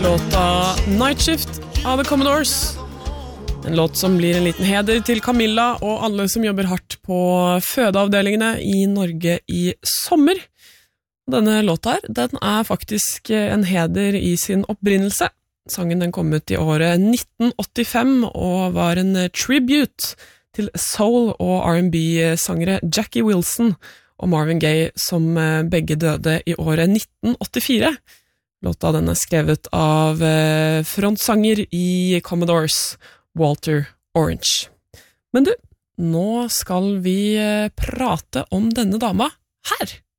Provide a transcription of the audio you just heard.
låta Night Shift av The Commodores. En låt som blir en liten heder til Camilla og alle som jobber hardt på fødeavdelingene i Norge i sommer. Denne låta her, den er faktisk en heder i sin opprinnelse. Sangen den kom ut i året 1985 og var en tribute til soul- og R&B-sangere Jackie Wilson og Marvin Gaye som begge døde i året 1984. Låta den er skrevet av frontsanger i Commodores, Walter Orange. Men du, nå skal vi prate om denne dama her.